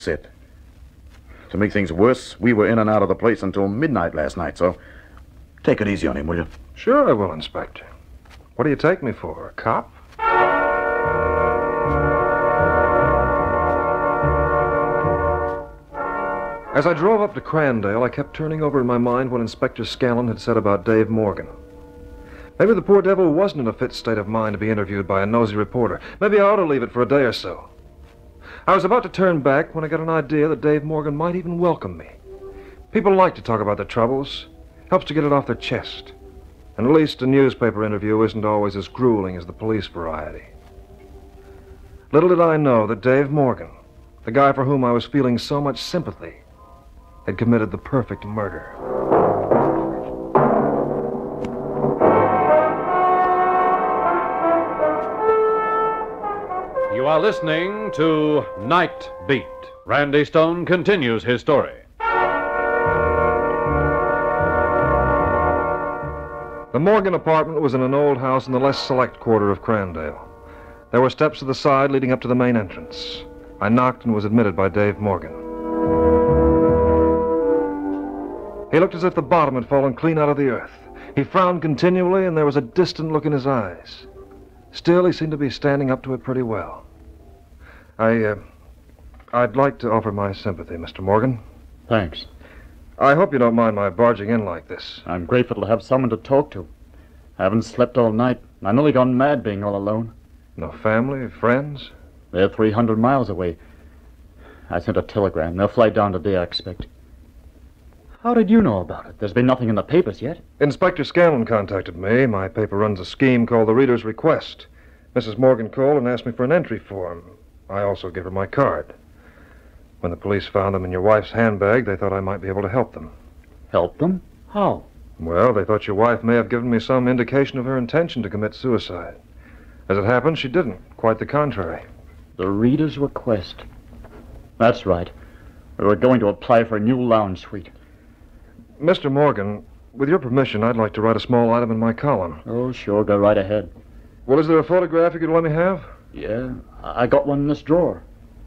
it. To make things worse, we were in and out of the place until midnight last night, so take it easy on him, will you? Sure I will, Inspector. What do you take me for, a cop? As I drove up to Crandale, I kept turning over in my mind what Inspector Scanlon had said about Dave Morgan. Maybe the poor devil wasn't in a fit state of mind to be interviewed by a nosy reporter. Maybe I ought to leave it for a day or so. I was about to turn back when I got an idea that Dave Morgan might even welcome me. People like to talk about their troubles. Helps to get it off their chest. And at least a newspaper interview isn't always as grueling as the police variety. Little did I know that Dave Morgan, the guy for whom I was feeling so much sympathy, had committed the perfect murder. You are listening to Night Beat. Randy Stone continues his story. The Morgan apartment was in an old house in the less select quarter of Crandale. There were steps to the side leading up to the main entrance. I knocked and was admitted by Dave Morgan. He looked as if the bottom had fallen clean out of the earth. He frowned continually, and there was a distant look in his eyes. Still, he seemed to be standing up to it pretty well. I'd like to offer my sympathy, Mr. Morgan. Thanks. I hope you don't mind my barging in like this. I'm grateful to have someone to talk to. I haven't slept all night. I'm nearly gone mad being all alone. No family, friends? They're 300 miles away. I sent a telegram. They'll fly down today, I expect. How did you know about it? There's been nothing in the papers yet. Inspector Scanlon contacted me. My paper runs a scheme called the Reader's Request. Mrs. Morgan called and asked me for an entry form. I also gave her my card. When the police found them in your wife's handbag, they thought I might be able to help them. Help them? How? Well, they thought your wife may have given me some indication of her intention to commit suicide. As it happened, she didn't. Quite the contrary. The Reader's Request. That's right. We were going to apply for a new lounge suite. Mr. Morgan, with your permission, I'd like to write a small item in my column. Oh, sure. Go right ahead. Well, is there a photograph you could let me have? Yeah, I got one in this drawer.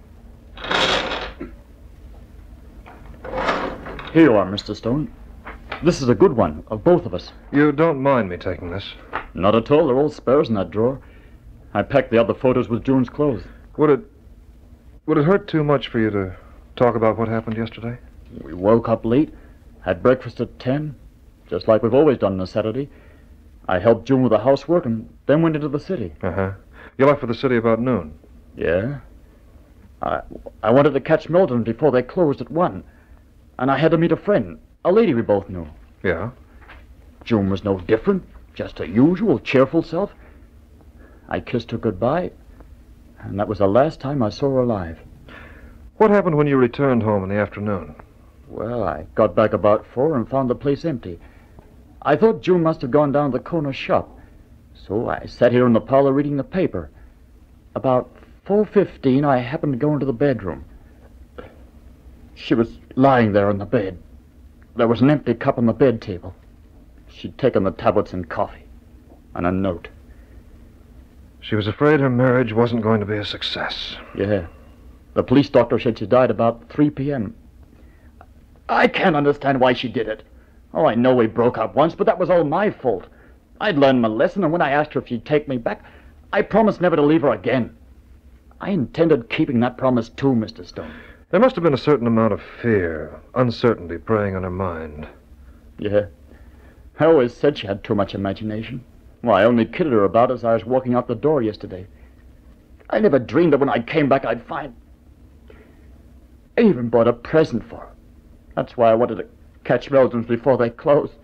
Here you are, Mr. Stone. This is a good one, of both of us. You don't mind me taking this? Not at all. They're all spares in that drawer. I packed the other photos with June's clothes. Would it hurt too much for you to talk about what happened yesterday? We woke up late, had breakfast at 10, just like we've always done on a Saturday. I helped June with the housework and then went into the city. Uh-huh. You left for the city about noon? Yeah. I wanted to catch Milton before they closed at 1. And I had to meet a friend, a lady we both knew. Yeah? June was no different, just her usual cheerful self. I kissed her goodbye, and that was the last time I saw her alive. What happened when you returned home in the afternoon? Well, I got back about 4 and found the place empty. I thought June must have gone down to the corner shop, so I sat here in the parlor reading the paper. About 4:15, I happened to go into the bedroom. She was lying there on the bed. There was an empty cup on the bed table. She'd taken the tablets and coffee, and a note. She was afraid her marriage wasn't going to be a success. Yeah. The police doctor said she died about 3 p.m. I can't understand why she did it. Oh, I know we broke up once, but that was all my fault. I'd learned my lesson, and when I asked her if she'd take me back, I promised never to leave her again. I intended keeping that promise too, Mr. Stone. There must have been a certain amount of fear, uncertainty preying on her mind. Yeah. I always said she had too much imagination. Well, I only kidded her about it as I was walking out the door yesterday. I never dreamed that when I came back I'd find... I even bought a present for her. That's why I wanted to catch Meldrums before they closed.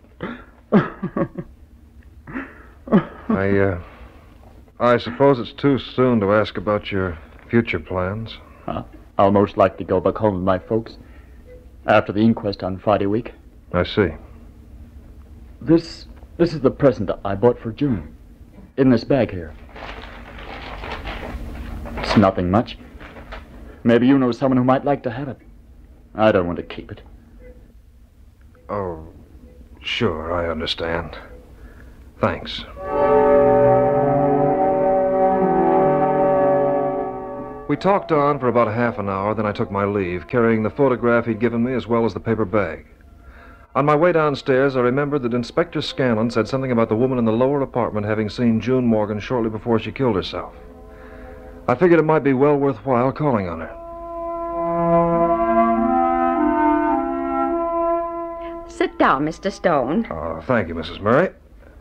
I suppose it's too soon to ask about your future plans. I'll most likely go back home with my folks after the inquest on Friday week. I see. This is the present I bought for June. In this bag here. It's nothing much. Maybe you know someone who might like to have it. I don't want to keep it. Oh, sure, I understand. Thanks. We talked on for about a half an hour, then I took my leave, carrying the photograph he'd given me as well as the paper bag. On my way downstairs, I remembered that Inspector Scanlon said something about the woman in the lower apartment having seen June Morgan shortly before she killed herself. I figured it might be well worthwhile calling on her. Sit down, Mr. Stone. Oh, thank you, Mrs. Murray.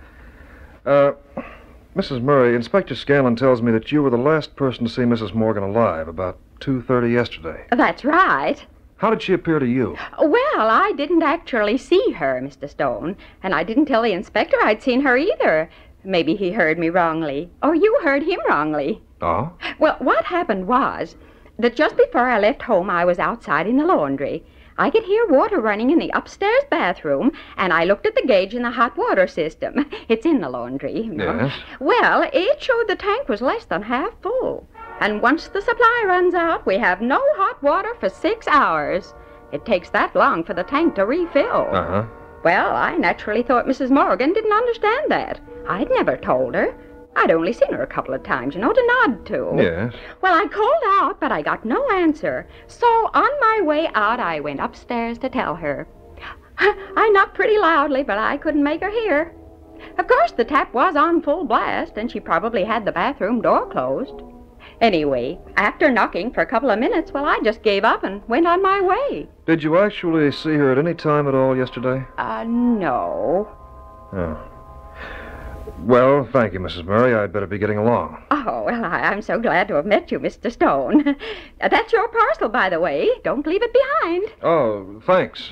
Mrs. Murray, Inspector Scanlon tells me that you were the last person to see Mrs. Morgan alive about 2:30 yesterday. That's right. How did she appear to you? Well, I didn't actually see her, Mr. Stone, and I didn't tell the inspector I'd seen her either. Maybe he heard me wrongly, or you heard him wrongly. Oh? Well, what happened was that just before I left home, I was outside in the laundry. I could hear water running in the upstairs bathroom, and I looked at the gauge in the hot water system. It's in the laundry, you know. Yes? Well, it showed the tank was less than half full. And once the supply runs out, we have no hot water for 6 hours. It takes that long for the tank to refill. Uh-huh. Well, I naturally thought Mrs. Morgan didn't understand that. I'd never told her. I'd only seen her a couple of times, you know, to nod to. Yes. Well, I called out, but I got no answer. So on my way out, I went upstairs to tell her. I knocked pretty loudly, but I couldn't make her hear. Of course, the tap was on full blast, and she probably had the bathroom door closed. Anyway, after knocking for a couple of minutes, well, I just gave up and went on my way. Did you actually see her at any time at all yesterday? No. Oh. Well, thank you, Mrs. Murray. I'd better be getting along. Oh, well, I'm so glad to have met you, Mr. Stone. That's your parcel, by the way. Don't leave it behind. Oh, thanks.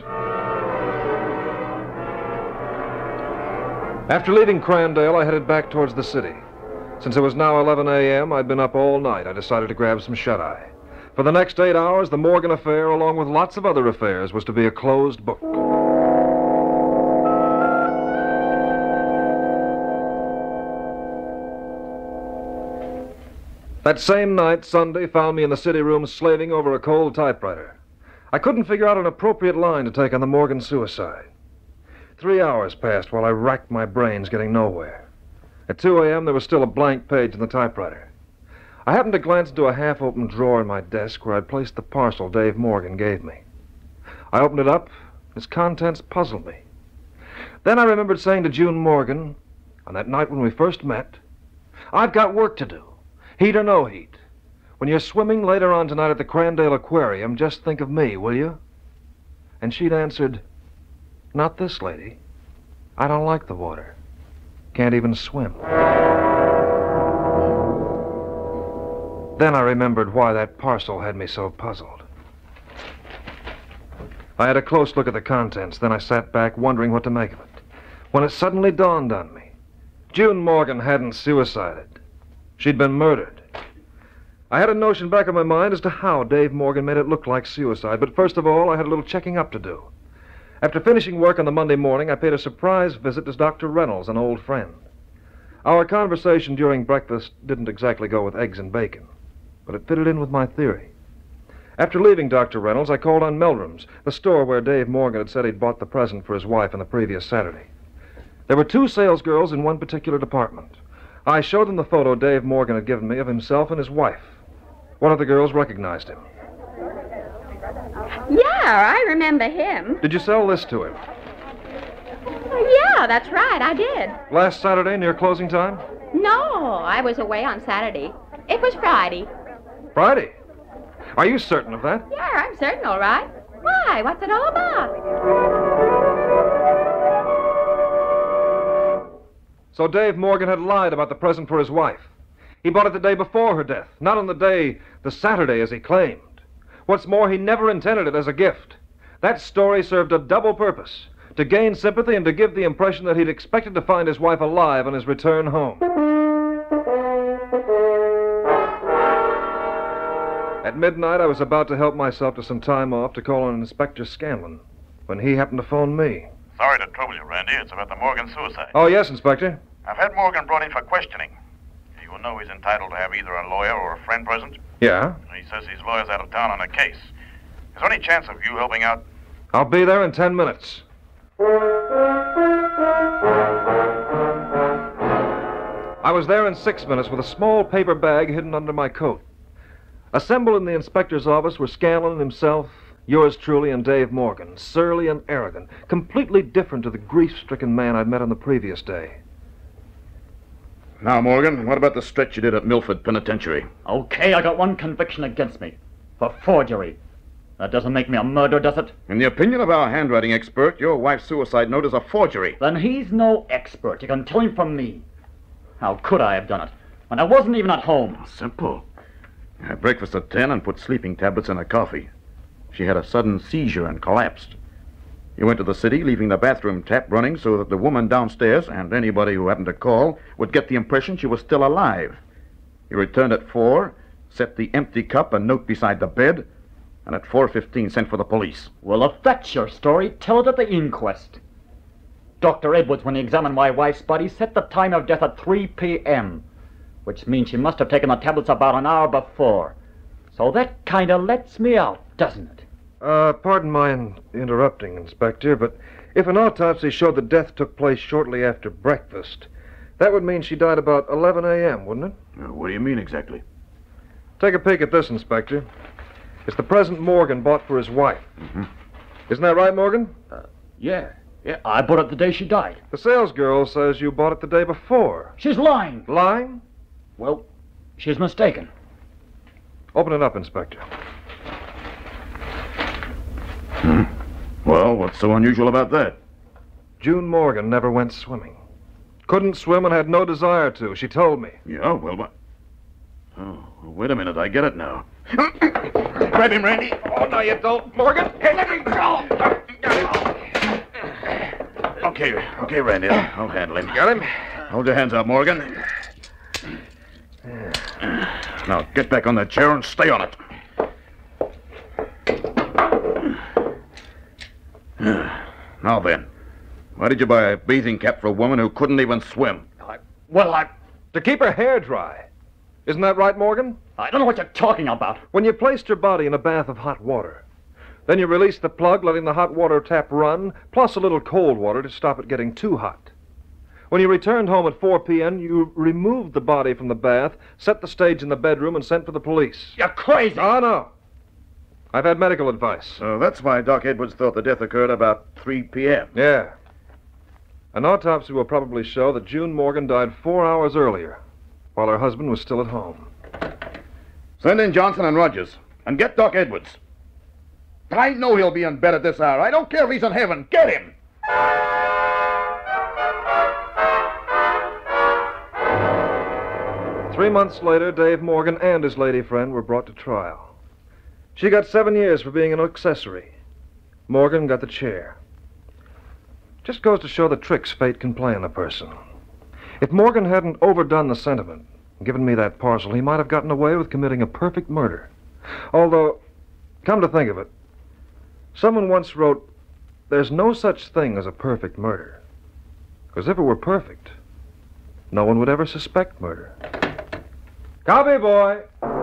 After leaving Crandale, I headed back towards the city. Since it was now 11 a.m., I'd been up all night. I decided to grab some shut-eye. For the next 8 hours, the Morgan affair, along with lots of other affairs, was to be a closed book. That same night, Sunday, found me in the city room slaving over a cold typewriter. I couldn't figure out an appropriate line to take on the Morgan suicide. 3 hours passed while I racked my brains getting nowhere. At 2 a.m., there was still a blank page in the typewriter. I happened to glance into a half-open drawer in my desk where I'd placed the parcel Dave Morgan gave me. I opened it up. Its contents puzzled me. Then I remembered saying to June Morgan, on that night when we first met, "I've got work to do, heat or no heat. When you're swimming later on tonight at the Crandale Aquarium, just think of me, will you?" And she'd answered, "Not this lady. I don't like the water. Can't even swim." Then I remembered why that parcel had me so puzzled. I had a close look at the contents, then I sat back wondering what to make of it. When it suddenly dawned on me, June Morgan hadn't suicided. She'd been murdered. I had a notion back in my mind as to how Dave Morgan made it look like suicide, but first of all, I had a little checking up to do. After finishing work on the Monday morning, I paid a surprise visit to Dr. Reynolds, an old friend. Our conversation during breakfast didn't exactly go with eggs and bacon, but it fitted in with my theory. After leaving Dr. Reynolds, I called on Meldrum's, the store where Dave Morgan had said he'd bought the present for his wife on the previous Saturday. There were 2 salesgirls in one particular department. I showed them the photo Dave Morgan had given me of himself and his wife. One of the girls recognized him. Yeah, I remember him. Did you sell this to him? Yeah, that's right, I did. Last Saturday near closing time? No, I was away on Saturday. It was Friday. Friday? Are you certain of that? Yeah, I'm certain, all right. Why? What's it all about? So Dave Morgan had lied about the present for his wife. He bought it the day before her death, not on the Saturday as he claimed. What's more, he never intended it as a gift. That story served a double purpose, to gain sympathy and to give the impression that he'd expected to find his wife alive on his return home. At midnight, I was about to help myself to some time off to call on Inspector Scanlon, when he happened to phone me. Sorry to trouble you, Randy. It's about the Morgan suicide. Oh, yes, Inspector. I've had Morgan brought in for questioning. You will know he's entitled to have either a lawyer or a friend present. Yeah? He says his lawyer's out of town on a case. Is there any chance of you helping out? I'll be there in 10 minutes. I was there in 6 minutes with a small paper bag hidden under my coat. Assembled in the inspector's office were Scanlon himself, yours truly, and Dave Morgan, surly and arrogant, completely different to the grief-stricken man I'd met on the previous day. Now, Morgan, what about the stretch you did at Milford Penitentiary? Okay, I got one conviction against me. For forgery. That doesn't make me a murderer, does it? In the opinion of our handwriting expert, your wife's suicide note is a forgery. Then he's no expert. You can tell him from me. How could I have done it when I wasn't even at home? Simple. I had breakfast at 10 and put sleeping tablets in her coffee. She had a sudden seizure and collapsed. You went to the city, leaving the bathroom tap running so that the woman downstairs and anybody who happened to call would get the impression she was still alive. You returned at 4, set the empty cup and note beside the bed, and at 4:15 sent for the police. Well, if that's your story, tell it at the inquest. Dr. Edwards, when he examined my wife's body, set the time of death at 3 p.m., which means she must have taken the tablets about an hour before. So that kind of lets me out, doesn't it? Pardon my interrupting, Inspector, but if an autopsy showed the death took place shortly after breakfast, that would mean she died about 11 a.m., wouldn't it? What do you mean exactly? Take a peek at this, Inspector. It's the present Morgan bought for his wife. Mm-hmm. Isn't that right, Morgan? Yeah, I bought it the day she died. The salesgirl says you bought it the day before. She's lying. Lying? Well, she's mistaken. Open it up, Inspector. Well, what's so unusual about that? June Morgan never went swimming. Couldn't swim and had no desire to, she told me. Yeah, well, but... Oh, wait a minute, I get it now. Grab him, Randy. Oh, no, you don't, Morgan. Hey, let me go. Okay, Randy, I'll handle him. Got him? Hold your hands up, Morgan. Now, get back on that chair and stay on it. Now then, why did you buy a bathing cap for a woman who couldn't even swim? To keep her hair dry. Isn't that right, Morgan? I don't know what you're talking about. When you placed her body in a bath of hot water, then you released the plug, letting the hot water tap run, plus a little cold water to stop it getting too hot. When you returned home at 4 p.m., you removed the body from the bath, set the stage in the bedroom, and sent for the police. You're crazy. Oh, no. I've had medical advice. So that's why Doc Edwards thought the death occurred about 3 p.m. Yeah. An autopsy will probably show that June Morgan died 4 hours earlier, while her husband was still at home. Send in Johnson and Rogers, and get Doc Edwards. I know he'll be in bed at this hour. I don't care if he's in heaven. Get him! 3 months later, Dave Morgan and his lady friend were brought to trial. She got 7 years for being an accessory. Morgan got the chair. Just goes to show the tricks fate can play on a person. If Morgan hadn't overdone the sentiment and given me that parcel, he might have gotten away with committing a perfect murder. Although, come to think of it, someone once wrote, "There's no such thing as a perfect murder. Because if it were perfect, no one would ever suspect murder." Copy, boy.